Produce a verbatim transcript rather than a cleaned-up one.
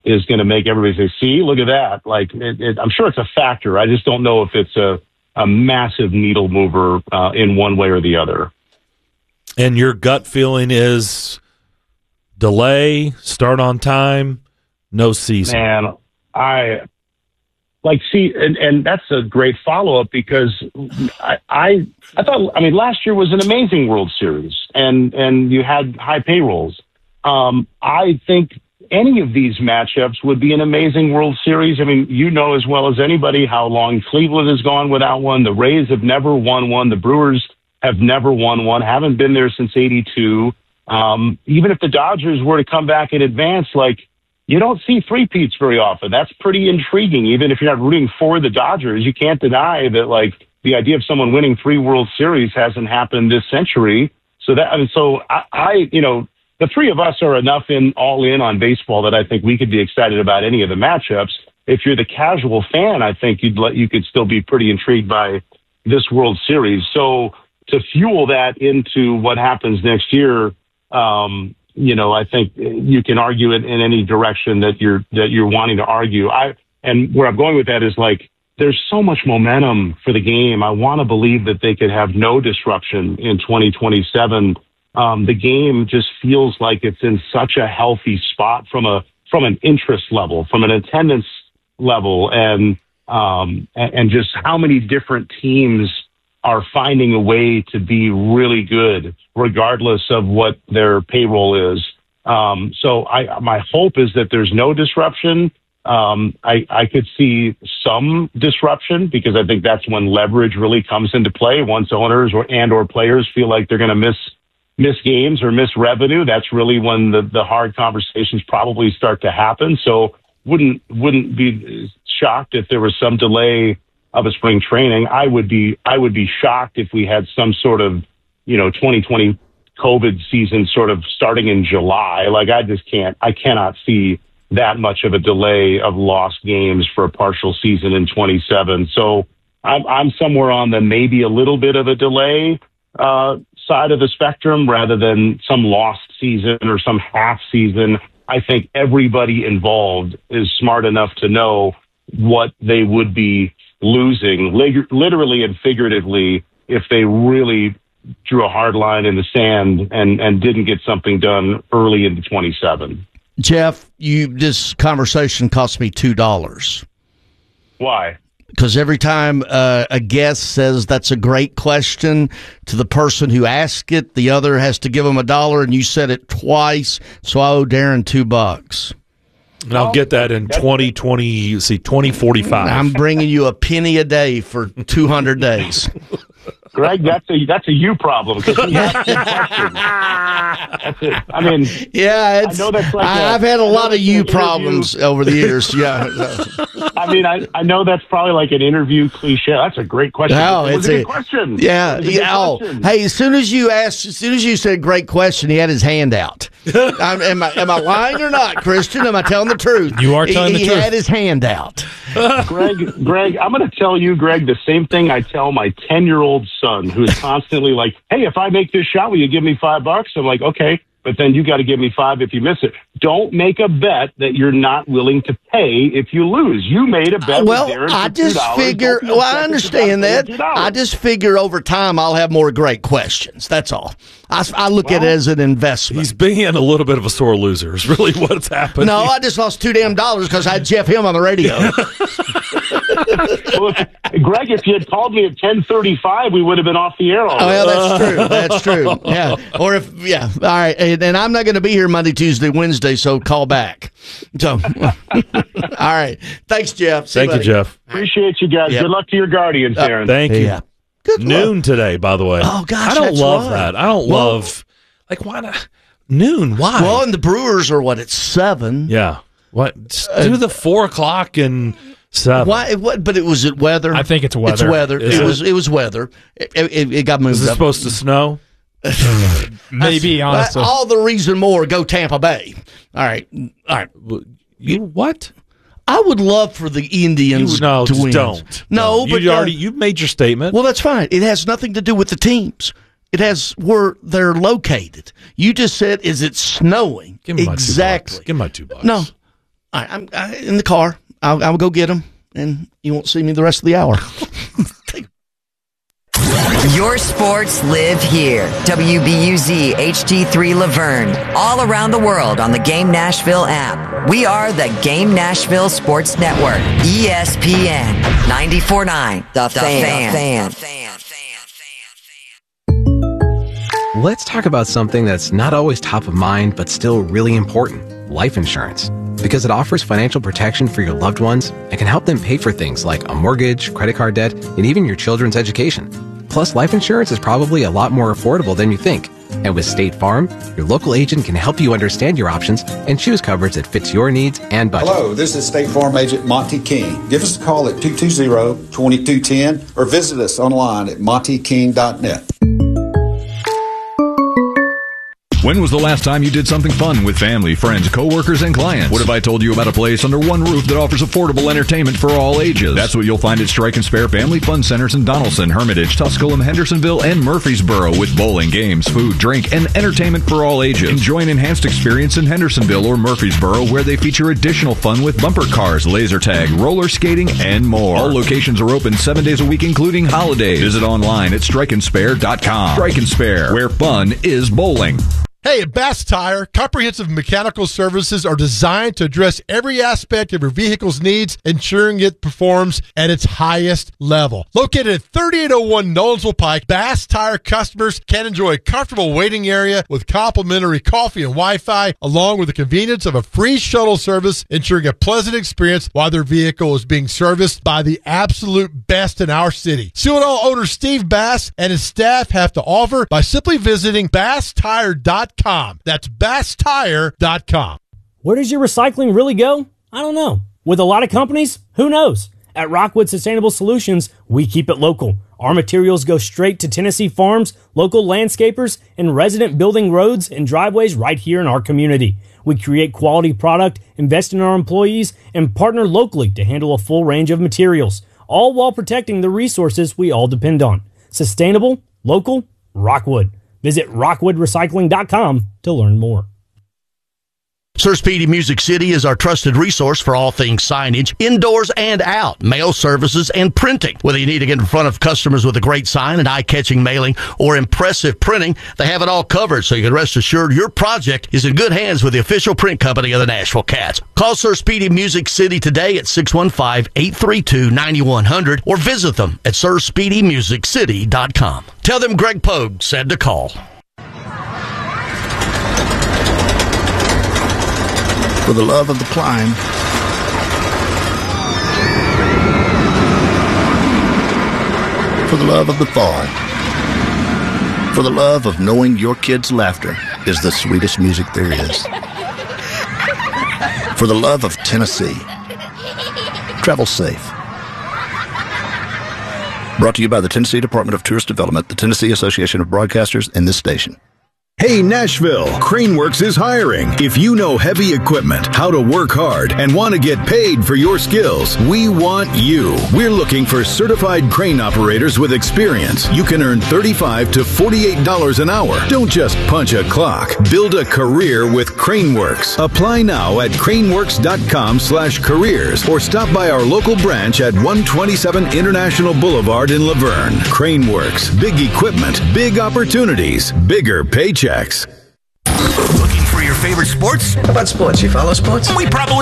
is going to make everybody say, see, look at that. Like, it, it, I'm sure it's a factor. I just don't know if it's a, a massive needle mover uh, in one way or the other. And your gut feeling is delay, start on time, no season. Man, I like see, and, and that's a great follow up because I, I I thought I mean last year was an amazing World Series and and you had high payrolls. Um, I think any of these matchups would be an amazing World Series. I mean, you know as well as anybody how long Cleveland has gone without one. The Rays have never won one. The Brewers have never won one. Haven't been there since eighty-two. Um, even if the Dodgers were to come back in advance, like, you don't see three-peats very often. That's pretty intriguing. Even if you're not rooting for the Dodgers, you can't deny that, like, the idea of someone winning three World Series hasn't happened this century. So that, I mean, so I, I, you know, the three of us are enough in all in on baseball that I think we could be excited about any of the matchups. If you're the casual fan, I think you'd let, you could still be pretty intrigued by this World Series. So to fuel that into what happens next year, um, you know, I think you can argue it in any direction that you're that you're wanting to argue. I and where I'm going with that is like there's so much momentum for the game. I want to believe that they could have no disruption in twenty twenty-seven. Um, the game just feels like it's in such a healthy spot from a from an interest level, from an attendance level, and um, and, and just how many different teams are finding a way to be really good, regardless of what their payroll is. Um, so I, my hope is that there's no disruption. Um, I, I could see some disruption because I think that's when leverage really comes into play. Once owners or and or players feel like they're going to miss miss games or miss revenue, that's really when the, the hard conversations probably start to happen. So wouldn't wouldn't be shocked if there was some delay of a spring training. I would be I would be shocked if we had some sort of, you know, twenty twenty COVID season sort of starting in July. Like I just can't I cannot see that much of a delay of lost games for a partial season in twenty-seven. So I'm I'm somewhere on the maybe a little bit of a delay uh, side of the spectrum rather than some lost season or some half season. I think everybody involved is smart enough to know what they would be losing, literally and figuratively, if they really drew a hard line in the sand and, and didn't get something done early into twenty-seven. Jeff, you this conversation cost me two dollars. Why? Because every time uh, a guest says that's a great question to the person who asked it, the other has to give them a dollar, and you said it twice, so I owe Darren two bucks. And I'll get that in twenty twenty, see, twenty forty-five. I'm bringing you a penny a day for two hundred days. Greg, that's a that's a you problem. Because he asked you questions. That's it. I mean, yeah, it's, I know that's like I, a, I've had a lot of you interview. problems over the years. Yeah, I mean, I, I know that's probably like an interview cliche. That's a great question. No, it was it's a a good question. Yeah, It was a yeah. good Oh, question. hey, as soon as you asked, as soon as you said great question, he had his hand out. I'm, am I am I lying or not, Christian? Am I telling the truth? You are telling he, the he truth. He had his hand out. Greg, Greg, I'm going to tell you, Greg, the same thing I tell my ten-year-old son, who's constantly like, hey, if I make this shot, will you give me five bucks? I'm like, okay, but then you got to give me five if you miss it. Don't make a bet that you're not willing to pay if you lose. You made a bet Well, with Darren I for just two dollars. figure, Don't feel well, I bad understand that that. you got paid I just figure over time I'll have more great questions. That's all. I, I look at it Well, as an investment. He's being a little bit of a sore loser is really what's happened. No, I just lost two damn dollars because I had Jeff Hill on the radio. Well, if, Greg, if you had called me at ten thirty-five, we would have been off the air already. Oh, yeah, that's true. That's true. Yeah. Or if, yeah. All right. And, and I'm not going to be here Monday, Tuesday, Wednesday, so call back. So, all right. Thanks, Jeff. See Thank you, buddy. Jeff. Appreciate you guys. Yep. Good luck to your Guardians, Uh, Darren. Thank you. Yeah. Good Noon luck. today, by the way. Oh, gosh, I don't that's love right. that. I don't Well- love, like, why not? Noon, why? Well, and the Brewers are what, at seven? yeah. What? Just do the four o'clock and seven. Why? What? But it was it weather. I think it's weather. It's weather. Is it, it? was. It was weather. It, it, it got moved. Is it up. supposed to snow? Maybe, honestly. All the reason more. Go Tampa Bay. All right. All right. You what? I would love for the Indians You, no, to just win. don't. No, but you uh, already you made your statement. well, that's fine. It has nothing to do with the teams. It has where they're located. You just said, "Is it snowing?" Give me my exactly. two bucks. Give me my two bucks. No. All right, I'm I, in the car. I'll, I'll go get them, and you won't see me the rest of the hour. Your sports live here. W B U Z H D three Laverne. All around the world on the Game Nashville app. We are the Game Nashville Sports Network. E S P N ninety-four point nine. The, the Fan. fan. Let's talk about something that's not always top of mind, but still really important. Life insurance. Because it offers financial protection for your loved ones and can help them pay for things like a mortgage, credit card debt, and even your children's education. Plus, life insurance is probably a lot more affordable than you think. And with State Farm, your local agent can help you understand your options and choose coverage that fits your needs and budget. Hello, this is State Farm Agent Monty King. Give us a call at two two zero, two two one zero or visit us online at monty king dot net. When was the last time you did something fun with family, friends, coworkers, and clients? What if I told you about a place under one roof that offers affordable entertainment for all ages? That's what you'll find at Strike and Spare Family Fun Centers in Donaldson, Hermitage, Tusculum, Hendersonville, and Murfreesboro with bowling, games, food, drink, and entertainment for all ages. Enjoy an enhanced experience in Hendersonville or Murfreesboro where they feature additional fun with bumper cars, laser tag, roller skating, and more. All locations are open seven days a week, including holidays. Visit online at strike and spare dot com. Strike and Spare, where fun is bowling. Hey, at Bass Tire, comprehensive mechanical services are designed to address every aspect of your vehicle's needs, ensuring it performs at its highest level. Located at thirty-eight oh one Nolensville Pike, Bass Tire customers can enjoy a comfortable waiting area with complimentary coffee and Wi-Fi, along with the convenience of a free shuttle service, ensuring a pleasant experience while their vehicle is being serviced by the absolute best in our city. See what all owner Steve Bass and his staff have to offer by simply visiting bass tire dot com. That's bass tire dot com. Where does your recycling really go? I don't know. With a lot of companies, who knows? At Rockwood Sustainable Solutions, we keep it local. Our materials go straight to Tennessee farms, local landscapers, and resident building roads and driveways right here in our community. We create quality product, invest in our employees, and partner locally to handle a full range of materials, all while protecting the resources we all depend on. Sustainable, local, Rockwood. Visit rockwood recycling dot com to learn more. Sir Speedy Music City is our trusted resource for all things signage, indoors and out, mail services, and printing. Whether you need to get in front of customers with a great sign, an eye-catching mailing, or impressive printing, they have it all covered, so you can rest assured your project is in good hands with the official print company of the Nashville Cats. Call Sir Speedy Music City today at six one five, eight three two, nine one zero zero or visit them at sir speedy music city dot com. Tell them Greg Pogue said to call. For the love of the climb, for the love of the fall, for the love of knowing your kids' laughter is the sweetest music there is, for the love of Tennessee. Travel safe. Brought to you by the Tennessee Department of Tourist Development, the Tennessee Association of Broadcasters, and this station. Hey Nashville, Craneworks is hiring. If you know heavy equipment, how to work hard, and want to get paid for your skills, we want you. We're looking for certified crane operators with experience. You can earn thirty-five to forty-eight dollars an hour. Don't just punch a clock. Build a career with Craneworks. Apply now at craneworks dot com slash careers or stop by our local branch at one twenty-seven International Boulevard in Laverne. Craneworks. Big equipment, big opportunities, bigger paychecks. Looking for your favorite sports? How about sports? You follow sports? We probably